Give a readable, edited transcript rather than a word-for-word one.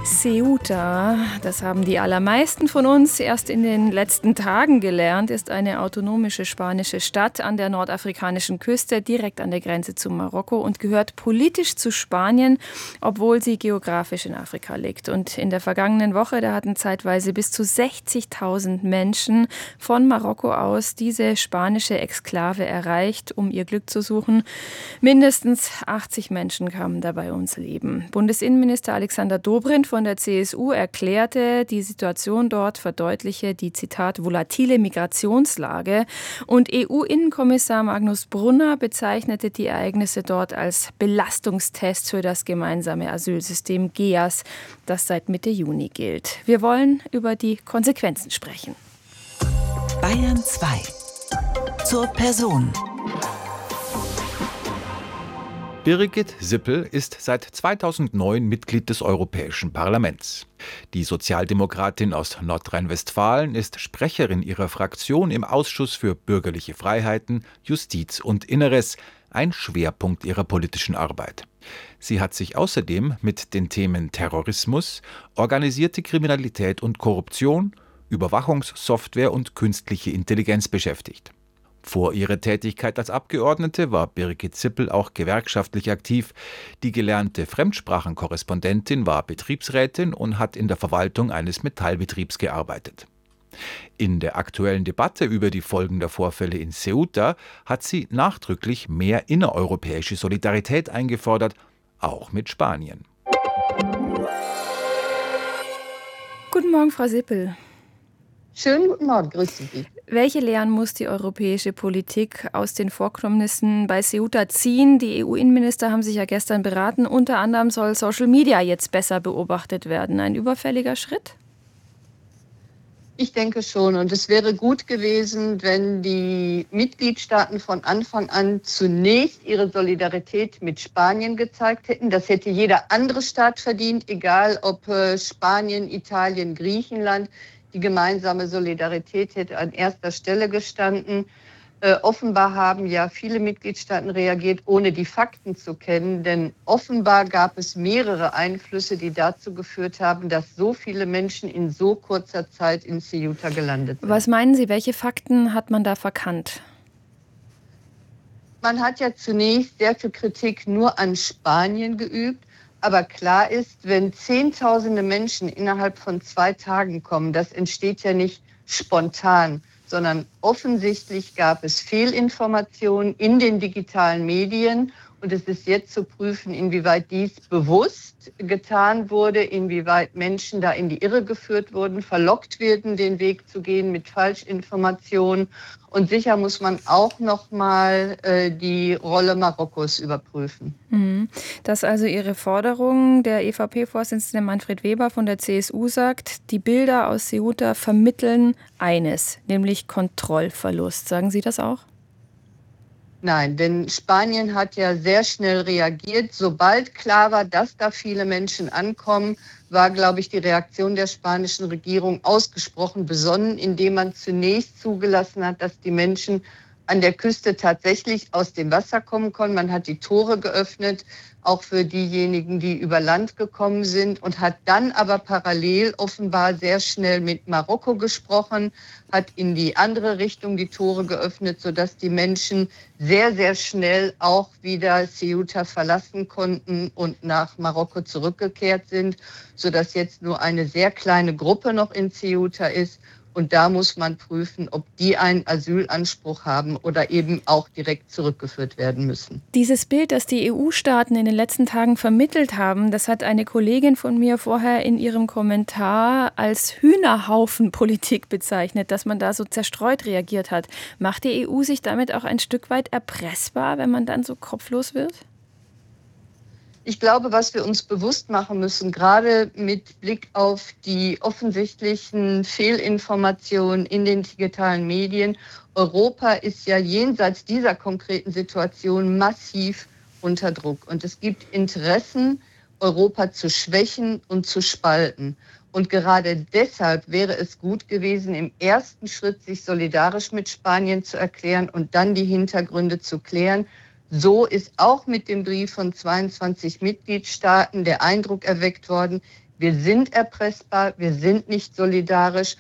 Ceuta, das haben die allermeisten von uns erst in den letzten Tagen gelernt, ist eine autonomische spanische Stadt an der nordafrikanischen Küste, direkt an der Grenze zu Marokko und gehört politisch zu Spanien, obwohl sie geografisch in Afrika liegt. Und in der vergangenen Woche, da hatten zeitweise bis zu 60.000 Menschen von Marokko aus diese spanische Exklave erreicht, um ihr Glück zu suchen. Mindestens 80 Menschen kamen dabei ums Leben. Bundesinnenminister Alexander Dobrindt von der CSU erklärte, die Situation dort verdeutliche die, Zitat, volatile Migrationslage. Und EU-Innenkommissar Magnus Brunner bezeichnete die Ereignisse dort als Belastungstest für das gemeinsame Asylsystem GEAS, das seit Mitte Juni gilt. Wir wollen über die Konsequenzen sprechen. Bayern 2. Zur Person. Birgit Sippel ist seit 2009 Mitglied des Europäischen Parlaments. Die Sozialdemokratin aus Nordrhein-Westfalen ist Sprecherin ihrer Fraktion im Ausschuss für bürgerliche Freiheiten, Justiz und Inneres, ein Schwerpunkt ihrer politischen Arbeit. Sie hat sich außerdem mit den Themen Terrorismus, organisierte Kriminalität und Korruption, Überwachungssoftware und künstliche Intelligenz beschäftigt. Vor ihrer Tätigkeit als Abgeordnete war Birgit Sippel auch gewerkschaftlich aktiv. Die gelernte Fremdsprachenkorrespondentin war Betriebsrätin und hat in der Verwaltung eines Metallbetriebs gearbeitet. In der aktuellen Debatte über die Folgen der Vorfälle in Ceuta hat sie nachdrücklich mehr innereuropäische Solidarität eingefordert, auch mit Spanien. Guten Morgen, Frau Sippel. Schönen guten Morgen, grüße Sie. Welche Lehren muss die europäische Politik aus den Vorkommnissen bei Ceuta ziehen? Die EU-Innenminister haben sich ja gestern beraten. Unter anderem soll Social Media jetzt besser beobachtet werden. Ein überfälliger Schritt? Ich denke schon. Und es wäre gut gewesen, wenn die Mitgliedstaaten von Anfang an zunächst ihre Solidarität mit Spanien gezeigt hätten. Das hätte jeder andere Staat verdient, egal ob Spanien, Italien, Griechenland. Die gemeinsame Solidarität hätte an erster Stelle gestanden. Offenbar haben ja viele Mitgliedstaaten reagiert, ohne die Fakten zu kennen. Denn offenbar gab es mehrere Einflüsse, die dazu geführt haben, dass so viele Menschen in so kurzer Zeit in Ceuta gelandet sind. Was meinen Sie, welche Fakten hat man da verkannt? Man hat ja zunächst sehr viel Kritik nur an Spanien geübt. Aber klar ist, wenn Zehntausende Menschen innerhalb von 2 Tagen kommen, das entsteht ja nicht spontan, sondern offensichtlich gab es Fehlinformationen in den digitalen Medien. Und es ist jetzt zu prüfen, inwieweit dies bewusst getan wurde, inwieweit Menschen da in die Irre geführt wurden, verlockt werden, den Weg zu gehen mit Falschinformationen. Und sicher muss man auch noch mal die Rolle Marokkos überprüfen. Das ist also Ihre Forderung. Der EVP-Vorsitzende Manfred Weber von der CSU sagt, die Bilder aus Ceuta vermitteln eines, nämlich Kontrollverlust. Sagen Sie das auch? Nein, denn Spanien hat ja sehr schnell reagiert. Sobald klar war, dass da viele Menschen ankommen, war, glaube ich, die Reaktion der spanischen Regierung ausgesprochen besonnen, indem man zunächst zugelassen hat, dass die Menschen an der Küste tatsächlich aus dem Wasser kommen konnten. Man hat die Tore geöffnet, auch für diejenigen, die über Land gekommen sind, und hat dann aber parallel offenbar sehr schnell mit Marokko gesprochen, hat in die andere Richtung die Tore geöffnet, sodass die Menschen sehr, sehr schnell auch wieder Ceuta verlassen konnten und nach Marokko zurückgekehrt sind, sodass jetzt nur eine sehr kleine Gruppe noch in Ceuta ist. Und da muss man prüfen, ob die einen Asylanspruch haben oder eben auch direkt zurückgeführt werden müssen. Dieses Bild, das die EU-Staaten in den letzten Tagen vermittelt haben, das hat eine Kollegin von mir vorher in ihrem Kommentar als Hühnerhaufenpolitik bezeichnet, dass man da so zerstreut reagiert hat. Macht die EU sich damit auch ein Stück weit erpressbar, wenn man dann so kopflos wird? Ich glaube, was wir uns bewusst machen müssen, gerade mit Blick auf die offensichtlichen Fehlinformationen in den digitalen Medien, Europa ist ja jenseits dieser konkreten Situation massiv unter Druck. Und es gibt Interessen, Europa zu schwächen und zu spalten. Und gerade deshalb wäre es gut gewesen, im ersten Schritt sich solidarisch mit Spanien zu erklären und dann die Hintergründe zu klären. So ist auch mit dem Brief von 22 Mitgliedstaaten der Eindruck erweckt worden, wir sind erpressbar, wir sind nicht solidarisch